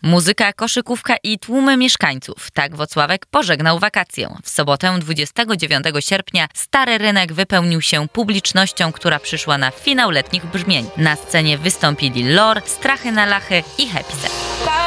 Muzyka, koszykówka i tłumy mieszkańców. Tak Włocławek pożegnał wakacje. W sobotę 29 sierpnia Stary Rynek wypełnił się publicznością, która przyszła na finał letnich brzmień. Na scenie wystąpili Lor, Strachy na Lachy i Happy Set.